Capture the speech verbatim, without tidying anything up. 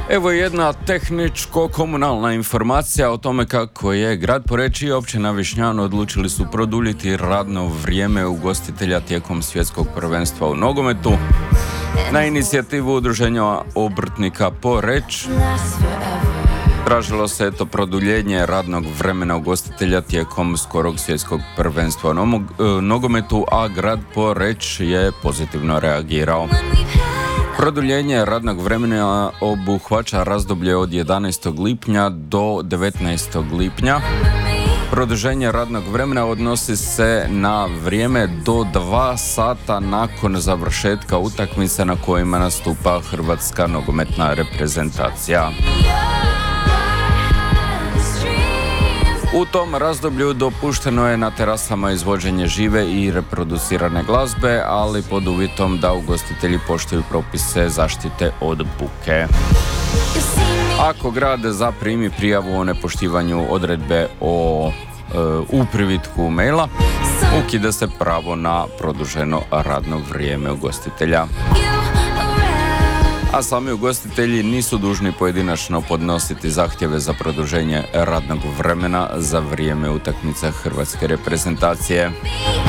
Evo jedna tehničko-komunalna informacija o tome kako je grad Poreč i općina Višnjan odlučili su produljiti radno vrijeme ugostitelja tijekom svjetskog prvenstva u nogometu. Na inicijativu udruženja obrtnika Poreč tražilo se eto produljenje radnog vremena ugostitelja tijekom skorog svjetskog prvenstva u nogometu, a grad Poreč je pozitivno reagirao. Produljenje radnog vremena obuhvaća razdoblje od jedanaestog lipnja do devetnaestog lipnja. Produženje radnog vremena odnosi se na vrijeme do dva sata nakon završetka utakmice na kojima nastupa hrvatska nogometna reprezentacija. U tom razdoblju dopušteno je na terasama izvođenje žive i reproducirane glazbe, ali pod uvjetom da ugostitelji poštuju propise zaštite od buke. Ako grad zaprimi prijavu o nepoštivanju odredbe o e, u privitku maila, ukida se pravo na produženo radno vrijeme ugostitelja. A sami ugostitelji nisu dužni pojedinačno podnositi zahtjeve za produženje radnog vremena za vrijeme utakmice hrvatske reprezentacije.